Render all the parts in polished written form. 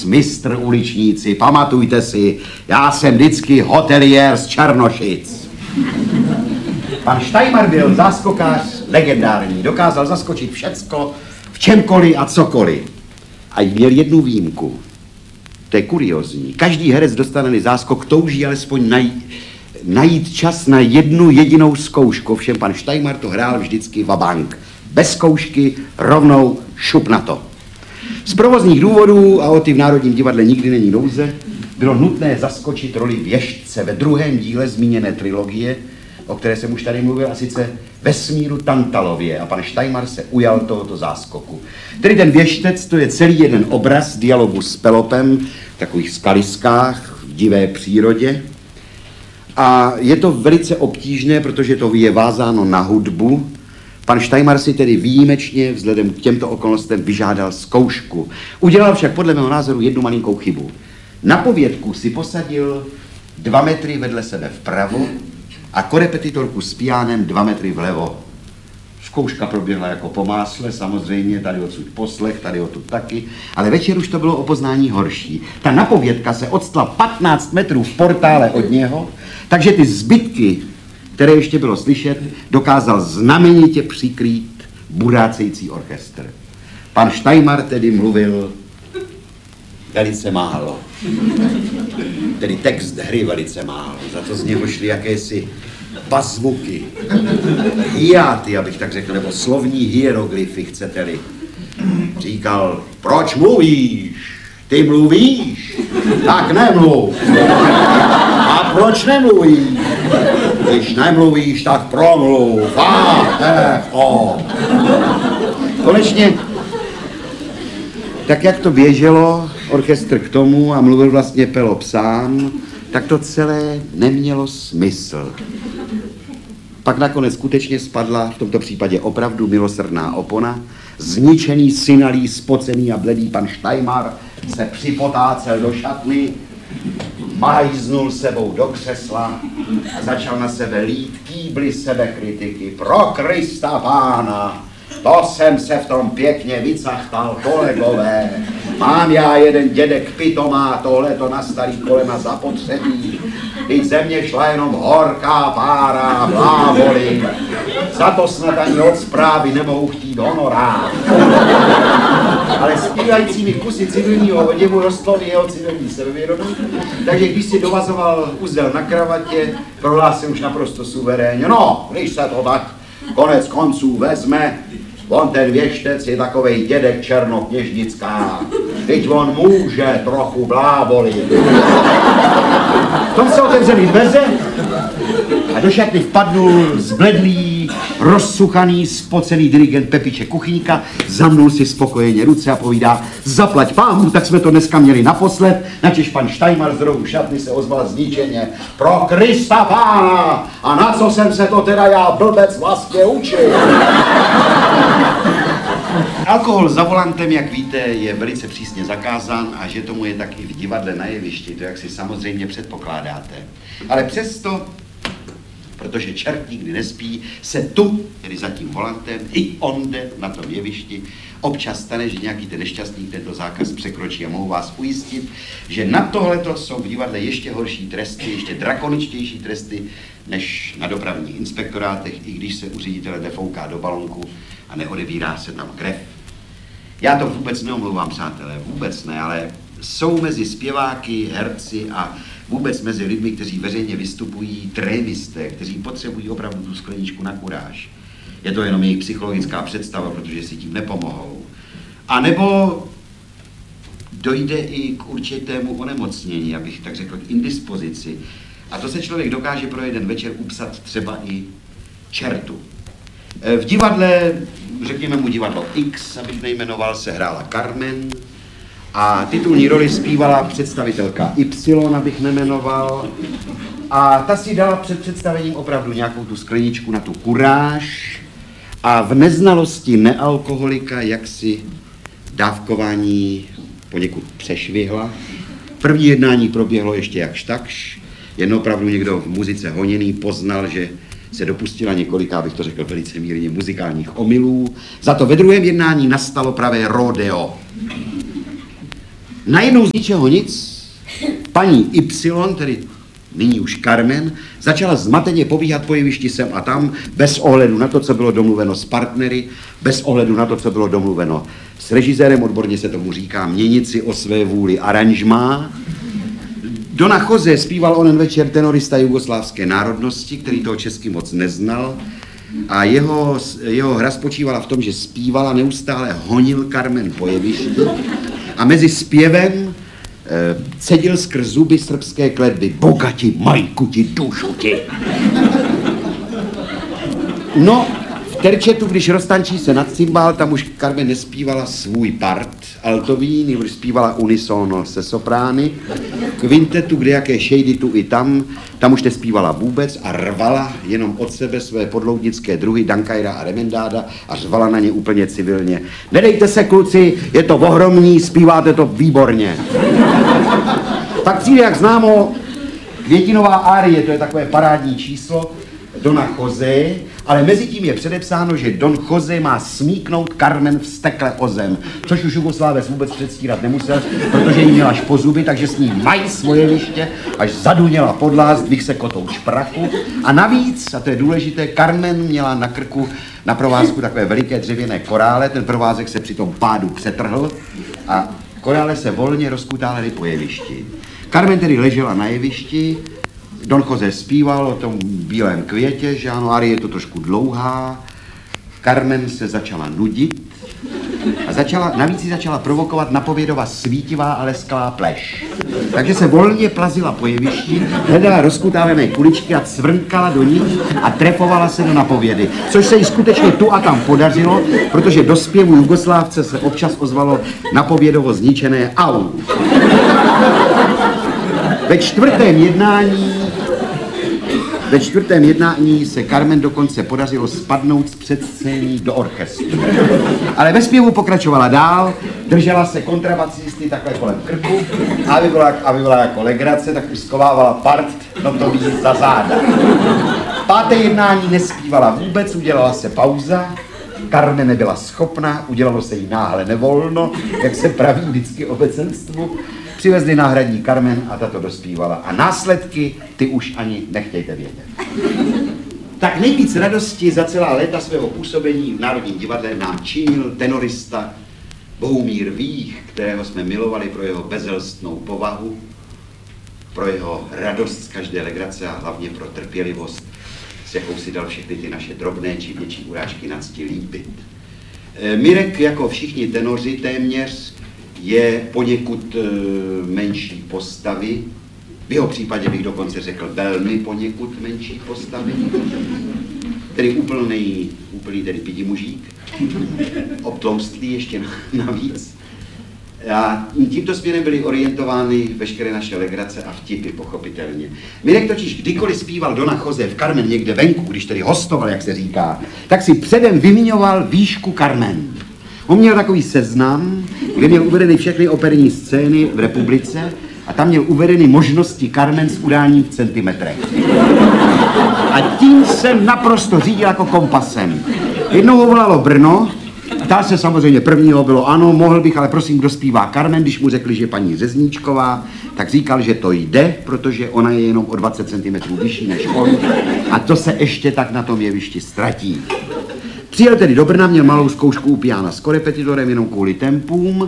vás, mistr uličníci, pamatujte si, já jsem vždycky hoteliér z Černošic. Pan Štajmar byl záskokář legendární, dokázal zaskočit všecko, v čemkoliv a cokoliv. A měl jednu výjimku. To je kuriozní. Každý herec dostane záskok, touží alespoň najít čas na jednu jedinou zkoušku. Ovšem pan Štajmar to hrál vždycky vabank. Bez zkoušky, rovnou šup na to. Z provozních důvodů, a o ty v Národním divadle nikdy není nouze, bylo nutné zaskočit roli věštce ve druhém díle zmíněné trilogie, o které jsem už tady mluvil, a sice Vesmíru Tantalově, a pan Štajmar se ujal tohoto záskoku. Tedy ten věštec, to je celý jeden obraz dialogu s Pelopem v takových skaliskách, v divé přírodě. A je to velice obtížné, protože to je vázáno na hudbu. Pan Štajmar si tedy výjimečně vzhledem k těmto okolnostem vyžádal zkoušku. Udělal však podle mého názoru jednu malinkou chybu. Na povědku si posadil 2 metry vedle sebe vpravo a korepetitorku s piánem 2 metry vlevo. Zkouška proběhla jako po másle, samozřejmě, tady odsud poslech, tady odtud taky, ale večer už to bylo o poznání horší. Ta napovědka se odstla 15 metrů v portále od něho, takže ty zbytky, které ještě bylo slyšet, dokázal znamenitě přikrýt burácející orchestr. Pan Štajmar tedy mluvil velice málo. Tedy text hry velice málo. Za to z něho šly jakési pazvuky, hiáty, abych tak řekl, nebo slovní hieroglyfy, chcete-li. Říkal, proč mluvíš? Ty mluvíš? Tak nemluv. A proč nemluvíš? Když nemluvíš, tak promluv. Konečně, tak jak to běželo, orchestr k tomu a mluvil vlastně Pelop sám, tak to celé nemělo smysl. Pak nakonec skutečně spadla, v tomto případě opravdu milosrdná opona, zničený, synalý, spocený a bledý pan Štajmar se připotácel do šatny, majznul sebou do křesla a začal na sebe lít kýbly sebekritiky. Pro Krista Pána, to jsem se v tom pěkně vycachtal, kolegové. Mám já jeden dědek pitomá, tohleto na starý kolena zapotřebí. Teď ze mě šla jenom horká pára, bláboli. Za to snad ani od zprávy nemohu chtít honorát. Ale zpívajícími kusy civilního oděvu rostlo jeho civilní sebevědomí, takže když si dovazoval uzel na kravatě, prohlásil už naprosto suverénně. No, když se to tak konec konců vezme, on ten věštec je takovej dědek černokněžnická. Teď on může trochu blábolit. V tom se otevřeli dveře a do šatny vpadnul zbledlý, rozsuchaný, spocený dirigent Pepiče Kuchyňka, zamnul si spokojeně ruce a povídá, zaplať pámu, tak jsme to dneska měli naposled, načež pan Štajmar z rohu šatny se ozval zničeně. Pro Krista Pána! A na co jsem se to teda já blbec vlastně učil? Alkohol za volantem, jak víte, je velice přísně zakázán a že tomu je tak i v divadle na jevišti, to jak si samozřejmě předpokládáte. Ale přesto, protože čert nikdy nespí, se tu, tedy za tím volantem, i onde na tom jevišti, občas stane, že nějaký ten nešťastník tento zákaz překročí a mohu vás ujistit, že na tohleto jsou v divadle ještě horší tresty, ještě drakoničtější tresty, než na dopravních inspektorátech, i když se u ředitele nefouká do balonku a neodebírá se tam krev. Já to vůbec neomlouvám, přátelé, vůbec ne, ale jsou mezi zpěváky, herci a vůbec mezi lidmi, kteří veřejně vystupují, trémisté, kteří potřebují opravdu tu skleničku na kuráž. Je to jenom jejich psychologická představa, protože si tím nepomohou. A nebo dojde i k určitému onemocnění, abych tak řekl, k indispozici. A to se člověk dokáže pro jeden večer upsat třeba i čertu. V divadle, řekněme mu divadlo X, abych nejmenoval, se hrála Carmen a titulní roli zpívala představitelka Y, abych nemenoval. A ta si dala před představením opravdu nějakou tu skleničku na tu kuráž a v neznalosti nealkoholika jaksi dávkování poněkud přešvihla. První jednání proběhlo ještě jakž takž, jen opravdu někdo v muzice honěný poznal, že se dopustila několika, abych to řekl velice mírně, muzikálních omylů. Za to ve druhém jednání nastalo pravé rodeo. Najednou z ničeho nic paní Y, tedy nyní už Carmen, začala zmateně pobíhat po jevišti sem a tam, bez ohledu na to, co bylo domluveno s partnery, bez ohledu na to, co bylo domluveno s režisérem, odborně se tomu říká měnit si o své vůli aranžmá. Dona Jose zpíval onen večer tenorista jugoslávské národnosti, který toho česky moc neznal, a jeho hra spočívala v tom, že zpívala, neustále honil Carmen po jevišti a mezi zpěvem cedil skrz zuby srbské kletby: Boga ti, majku ti, dušu ti. No, v terčetu, když roztančí se nad cymbál, tam už Carmen nespívala svůj part altový, nebož zpívala unisono se soprány. Kvintetu, kde jaké šejdy tu i tam už nespívala vůbec a rvala jenom od sebe své podloudnické druhy Dankajra a Remendáda a řvala na ně úplně civilně: Nedejte se, kluci, je to ohromný, zpíváte to výborně. Pak přijde, jak známo, květinová árie, to je takové parádní číslo, Dona Jose, ale mezi tím je předepsáno, že Don Jose má smíknout Carmen vztekle o zem, což už Jugoslávec vůbec předstírat nemusel, protože jí měl až po zuby, takže s ní mají svoje liště, až zaduněla podlást, vysekotou šprachu. A navíc, a to je důležité, Carmen měla na krku na provázku takové veliké dřevěné korále, ten provázek se při tom pádu přetrhl a korále se volně rozkutávaly po jevišti. Carmen tedy ležela na jevišti, Don Jose zpíval o tom bílém květě, že ano, arie je to trošku dlouhá. Carmen se začala nudit a navíc ji začala provokovat napovědova svítivá a lesklá pleš. Takže se volně plazila po jevišti, hledala rozkutávané kuličky a cvrnkala do nich a trefovala se do napovědy. Což se jí skutečně tu a tam podařilo, protože do zpěvu Jugoslávce se občas ozvalo napovědovo zničené au. Ve čtvrtém jednání se Carmen dokonce podařilo spadnout z předscéní do orchestru. Ale ve zpěvu pokračovala dál, držela se kontrabasisty takhle kolem krku a aby byla jako legrace, tak už skovávala part notový za záda. Páté jednání nespívala vůbec, udělala se pauza, Carmen nebyla schopna, udělalo se jí náhle nevolno, jak se praví vždycky obecenstvu. Přivezli náhradní Carmen a ta to dospívala. A následky, ty už ani nechtějte vědět. Tak nejvíc radosti za celá léta svého působení v Národním divadle nám činil tenorista Bohumír Vích, kterého jsme milovali pro jeho bezelstnou povahu, pro jeho radost z každé legrace a hlavně pro trpělivost, s jakou si dal všechny ty naše drobné či větší urážky na cti líbit. Mirek, jako všichni tenoři téměř, je poněkud menší postavy, v jeho případě bych dokonce řekl velmi poněkud menší postavy, tedy úplný tedy pidimužík, obtloustlý ještě navíc. A tímto směrem byly orientovány veškeré naše legrace a vtipy, pochopitelně. Mirek totiž kdykoliv zpíval Dona Jose v Carmen někde venku, když tedy hostoval, jak se říká, tak si předem vymiňoval výšku Carmen. On měl takový seznam, kde měl uvedeny všechny operní scény v republice a tam měl uvedeny možnosti Carmen s udáním v centimetrech. A tím jsem naprosto řídil jako kompasem. Jednou ho volalo Brno, ptal se samozřejmě, prvního bylo ano, mohl bych, ale prosím, kdo zpívá Carmen, když mu řekli, že paní Řezníčková, tak říkal, že to jde, protože ona je jenom o 20 cm vyšší než on a to se ještě tak na tom jevišti ztratí. Přijel tedy do Brna, měl malou zkoušku u piana s korepetitorem jenom kvůli tempům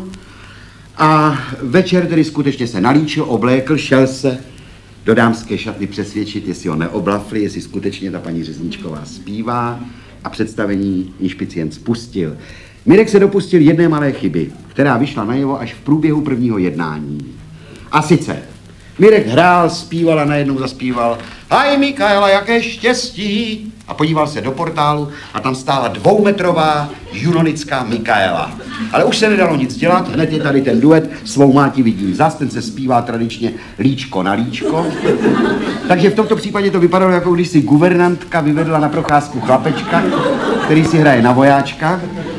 a večer tedy skutečně se nalíčil, oblékl, šel se do dámské šatny přesvědčit, jestli ho neoblafli, jestli skutečně ta paní Řezníčková zpívá a představení inšpicient spustil. Mirek se dopustil jedné malé chyby, která vyšla najevo až v průběhu prvního jednání. A sice Mirek hrál, zpíval a najednou zaspíval Haj Mikaela, jaké štěstí! A podíval se do portálu a tam stála 2metrová junonická Mikaela. Ale už se nedalo nic dělat, hned je tady ten duet Svou máti vidím zas, ten se zpívá tradičně líčko na líčko. Takže v tomto případě to vypadalo, jako když si guvernantka vyvedla na procházku chlapečka, který si hraje na vojáčka.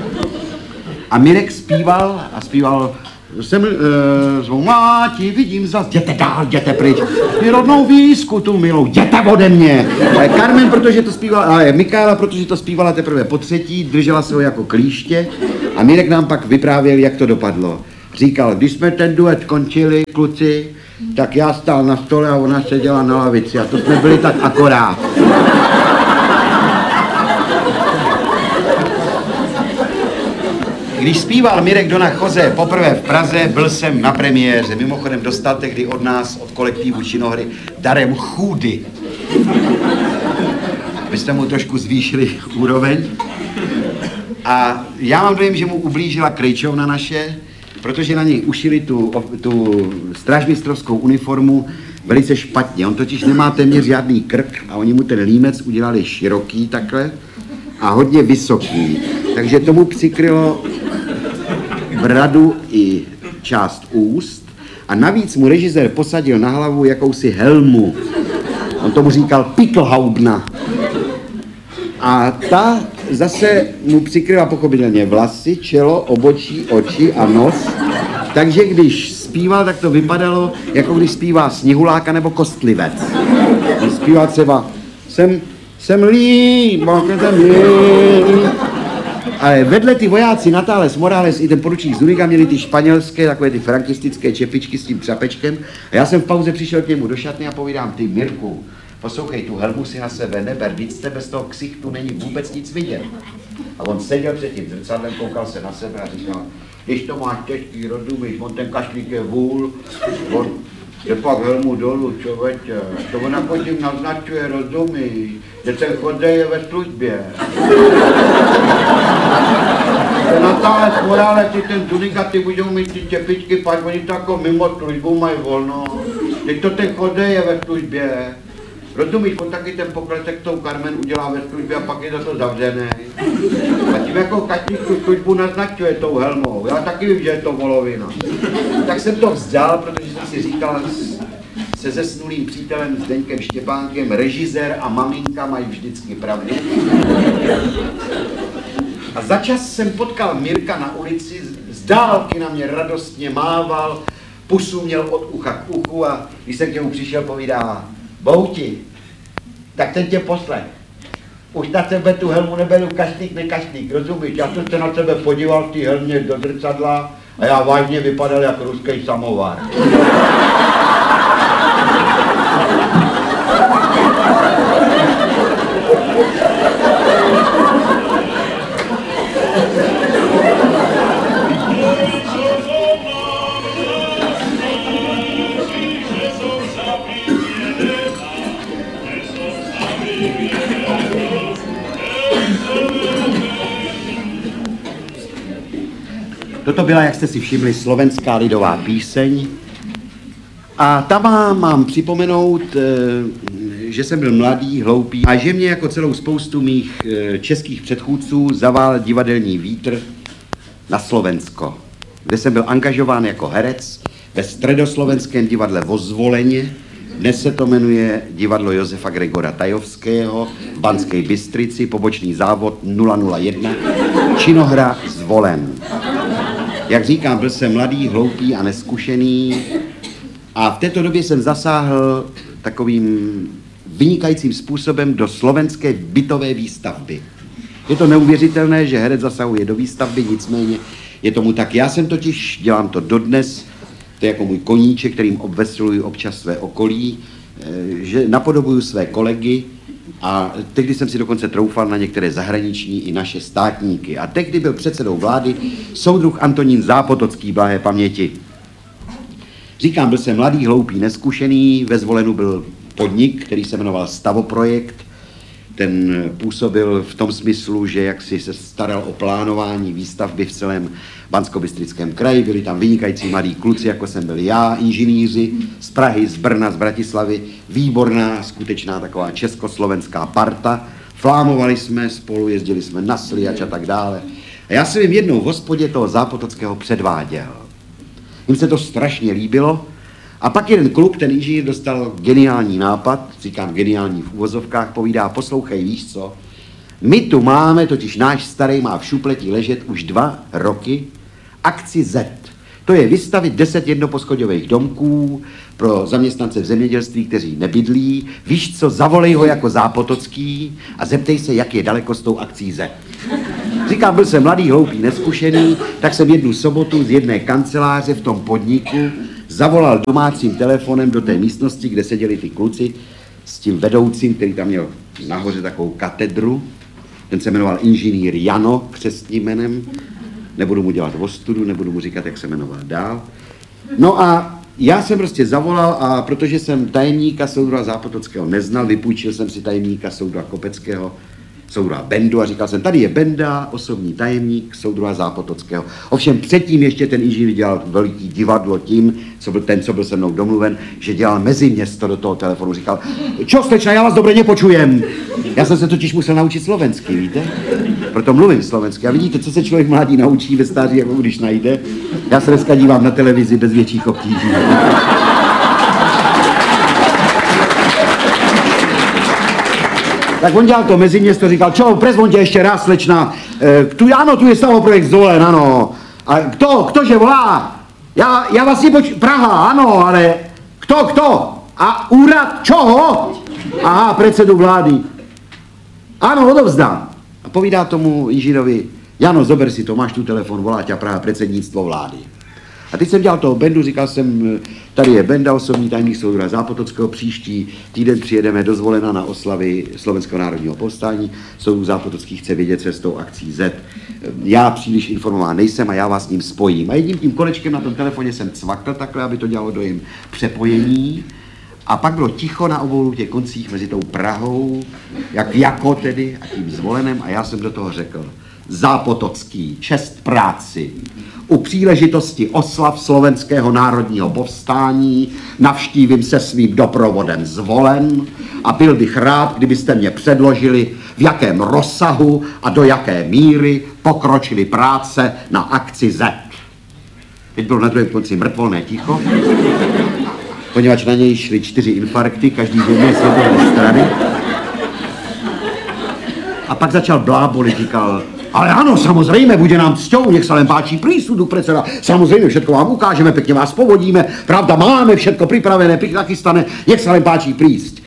A Mirek zpíval jsem svou máti vidím zas, jděte dál, jděte pryč, ty rodnou výzku tu milou, jděte ode mě. Carmen, protože to zpívala, ale Mikaela, protože to zpívala teprve po třetí, držela se ho jako klíště a Mirek nám pak vyprávěl, jak to dopadlo. Říkal, když jsme ten duet končili, kluci, tak já stál na stole a ona seděla na lavici a to jsme byli tak akorát. Když zpíval Mirek Dona Jose poprvé v Praze, byl jsem na premiéře. Mimochodem dostal tehdy od nás, od kolektivu Činohry, darem chůdy. Byste mu trošku zvýšili úroveň. A já mám dojem, že mu ublížila krejčovna naše, protože na něj ušili tu strážmistrovskou uniformu velice špatně. On totiž nemá téměř žádný krk a oni mu ten límec udělali široký takhle a hodně vysoký. Takže tomu přikrylo bradu i část úst a navíc mu režisér posadil na hlavu jakousi helmu. On tomu říkal Pickelhaubna. A ta zase mu přikryla pochopitelně vlasy, čelo, obočí, oči a nos. Takže když zpíval, tak to vypadalo, jako když zpívá Sněhuláka nebo Kostlivec. Když zpívá třeba jsem líp, ale vedle ty vojáci Natales, Morales i ten poručík Zuniga měli ty španělské, takové ty frankistické čepičky s tím třapečkem. A já jsem v pauze přišel k němu do šatny a povídám, ty Mirku, poslouchej, tu helmu si na sebe neber, víc z tebe z toho ksichtu není vůbec nic vidět. A on seděl před tím zrcadlem, koukal se na sebe a říkal, když to máš těžký, rozumíš, on ten kašlík je vůl, on je pak helmu dolů, člověče, to ona pod tím naznačuje, rozumíš, že ten chodej je ve službě. Ten Natales, Morales, ten Zuniga, ty budou mít ty čepičky, pak oni to jako mimo službu mají volno. Teď to ten chodej je ve službě. Rozumíš, on taky ten pokletek tou Carmen udělá ve službě a pak je za to zavřený. A tím jako každý tu službu naznačuje tou helmou. Já taky vím, že je to volovina. Tak jsem to vzdal, protože jsem si říkal se zesnulým přítelem Zdeňkem Štěpánkem, režisér a maminka mají vždycky pravdu. A za čas jsem potkal Mirka na ulici, z dálky na mě radostně mával, pusu měl od ucha k uchu a když jsem k němu přišel, povídá, Bouti, tak ten tě poslech. Už na sebe tu helmu neberu kašlík, nekašlík, rozumíš? Já jsem se na sebe podíval v té helmě do zrcadla a já vážně vypadal jak ruský samovar. Toto byla, jak jste si všimli, slovenská lidová píseň. A tam mám připomenout, že jsem byl mladý, hloupý a že mě jako celou spoustu mých českých předchůdců zavál divadelní vítr na Slovensko, kde jsem byl angažován jako herec ve středoslovenském divadle v Ozvoleně. Dnes se to jmenuje divadlo Josefa Gregora Tajovského v Banské Bystrici, pobočný závod 001, Činohra Zvolen. Jak říkám, byl jsem mladý, hloupý a neskušený a v této době jsem zasáhl takovým vynikajícím způsobem do slovenské bytové výstavby. Je to neuvěřitelné, že herec zasahuje do výstavby, nicméně je tomu tak. Já jsem totiž, dělám to dodnes, to je jako můj koníček, kterým obveseluji občas své okolí, že napodobuju své kolegy a tehdy jsem si dokonce troufal na některé zahraniční i naše státníky. A tehdy byl předsedou vlády soudruh Antonín Zápotocký, blahé paměti. Říkám, byl jsem mladý, hloupý, neskušený, ve Zvolenu byl podnik, který se jmenoval Stavoprojekt. Ten působil v tom smyslu, že jaksi se staral o plánování výstavby v celém Banskobystrickém kraji. Byli tam vynikající mladí kluci, jako jsem byl já, inženýři z Prahy, z Brna, z Bratislavy. Výborná, skutečná taková československá parta. Flámovali jsme spolu, jezdili jsme na Sliač a tak dále. A já jsem jim jednou v hospodě toho Zápotockého předváděl. Jim se to strašně líbilo. A pak jeden kluk, ten inženýr, dostal geniální nápad, říkám geniální v uvozovkách, povídá, poslouchej, víš co, my tu máme, totiž náš starý má v šupletí ležet už 2 roky, akci Z. To je vystavit 10 jednoposchodových domků pro zaměstnance v zemědělství, kteří nebydlí. Víš co, zavolej ho jako Zápotocký a zeptej se, jak je daleko s tou akcí Z. Říkám, byl jsem mladý, hloupý, neskušený, tak jsem jednu sobotu z jedné kanceláře v tom podniku zavolal domácím telefonem do té místnosti, kde seděli ty kluci s tím vedoucím, který tam měl nahoře takovou katedru. Ten se jmenoval inženýr Jano, křestním jménem. Nebudu mu dělat ostudu, nebudu mu říkat, jak se jmenoval dál. No a já jsem prostě zavolal a protože jsem tajemníka soudruha Zápotockého neznal, vypůjčil jsem si tajemníka soudruha Kopeckého, soudruha Bendu a říkal jsem, tady je Benda, osobní tajemník soudruha Zápotockého. Ovšem předtím ještě ten inženýr dělal veliký divadlo tím, co byl se mnou domluven, že dělal meziměsto do toho telefonu. Říkal, čo slečna, já vás dobře nepočujem. Já jsem se totiž musel naučit slovensky, víte? Proto mluvím slovensky. A vidíte, co se člověk mladý naučí ve stáří, jako když najde. Já se dneska dívám na televizi bez větších obtíží. Tak on dělal to meziměsto, říkal, čo, prezvonte ještě raz, slečna, tu je projekt Zolen, ano. A ktože volá? Já vás nepočuji, Praha, ano, ale kto? A úrad čoho? Aha, predsedu vlády. Ano, odovzdám. A povídá tomu inženýrovi, Jano, zober si to, máš tu telefon, volá tě Praha, předsednictvo vlády. A teď jsem dělal toho Bendu, říkal jsem, tady je Benda, osobní tajemník soudruha Zápotockého, příští týden přijedeme do Zvolena na oslavy Slovenského národního povstání. Soudruh Zápotocký chce vědět, co je s tou akcí Z. Já příliš informován nejsem a já vás s ním spojím. A jedním tím kolečkem na tom telefoně jsem cvakl takhle, aby to dělalo dojem přepojení. A pak bylo ticho na obou těch koncích mezi tou Prahou, jako tedy, a tím Zvolenem, a já jsem do toho řekl, Zápotocký, čest práci. U příležitosti oslav Slovenského národního povstání navštívím se svým doprovodem Zvolen a byl bych rád, kdybyste mě předložili, v jakém rozsahu a do jaké míry pokročily práce na akci Z. Teď bylo na druhém konci mrtvolné ticho, poněvadž na něj šly 4 infarkty, každý z jedné světové strany. A pak začal blábolit, říkal, ale ano, samozřejmě, bude nám cťou, nech se len páčí prísudu predseda, samozřejmě, všetko vám ukážeme, pěkně vás povodíme, pravda, máme všetko připravené, pěkně nachystané, nech se len páčí prísť.